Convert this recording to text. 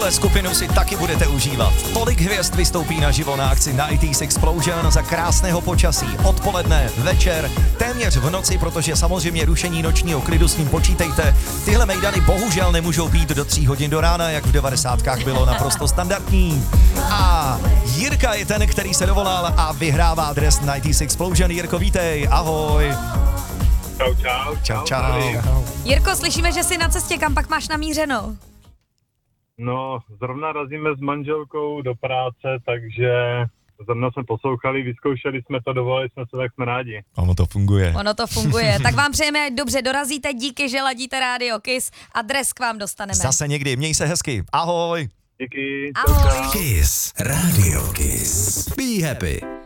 Tuhle skupinu si taky budete užívat. Tolik hvězd vystoupí naživo na akci 90s Explosion za krásného počasí. Odpoledne, večer, téměř v noci, protože samozřejmě rušení nočního klidu s ním počítejte. Tyhle mejdany bohužel nemůžou být do 3 hodin do rána, jak v 90kách bylo naprosto standardní. A Jirka je ten, který se dovolal a vyhrává dres 90s Explosion. Jirko, vítej, ahoj. Čau. Jirko, slyšíme, že jsi na cestě, kam pak máš namířeno? No, zrovna razíme s manželkou do práce, takže zrovna jsme poslouchali, vyzkoušeli jsme to, dovolili jsme se, tak jsme rádi. Ono to funguje. Tak vám přejeme, ať dobře dorazíte, díky, že ladíte Rádio Kiss a dres k vám dostaneme. Zase někdy, měj se hezky, ahoj. Díky. Ahoj. Kiss, Radio Kiss. Be happy.